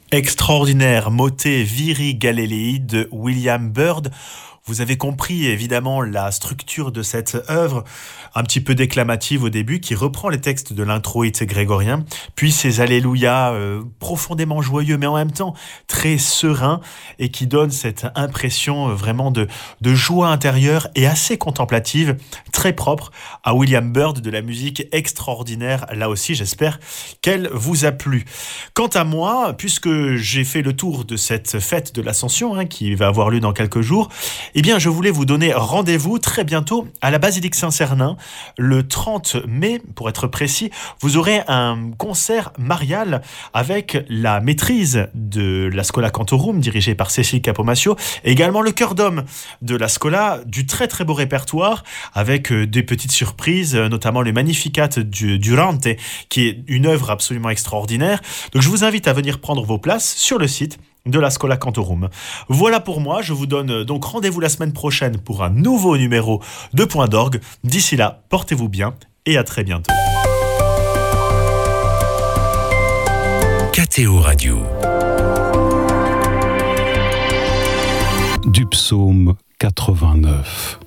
Extraordinaire motet Viri Galilei de William Byrd. Vous avez compris évidemment la structure de cette œuvre, un petit peu déclamative au début, qui reprend les textes de l'introïte grégorien, puis ces alléluia profondément joyeux, mais en même temps très sereins, et qui donne cette impression vraiment de joie intérieure et assez contemplative, très propre à William Byrd, de la musique extraordinaire. Là aussi, j'espère qu'elle vous a plu. Quant à moi, puisque j'ai fait le tour de cette fête de l'Ascension, qui va avoir lieu dans quelques jours, eh bien, je voulais vous donner rendez-vous très bientôt à la Basilique Saint-Cernin. Le 30 mai, pour être précis, vous aurez un concert marial avec la maîtrise de la Schola Cantorum, dirigée par Cécile Capomascio, et également le chœur d'homme de la Schola, du très très beau répertoire, avec des petites surprises, notamment le Magnificat du Durante, qui est une œuvre absolument extraordinaire. Donc je vous invite à venir prendre vos places sur le site de la Schola Cantorum. Voilà pour moi, je vous donne donc rendez-vous la semaine prochaine pour un nouveau numéro de Point d'Orgue. D'ici là, portez-vous bien et à très bientôt. KTO Radio. Du psaume 89.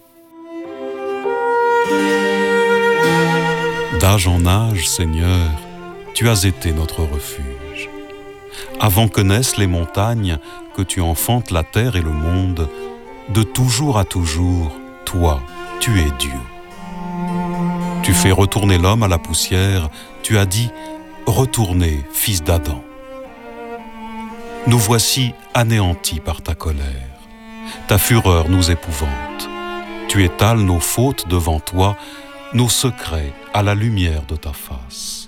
D'âge en âge, Seigneur, tu as été notre refuge. Avant que naissent les montagnes, que tu enfantes la terre et le monde, de toujours à toujours, toi, tu es Dieu. Tu fais retourner l'homme à la poussière, tu as dit « Retournez, fils d'Adam ». Nous voici anéantis par ta colère. Ta fureur nous épouvante. Tu étales nos fautes devant toi, nos secrets à la lumière de ta face.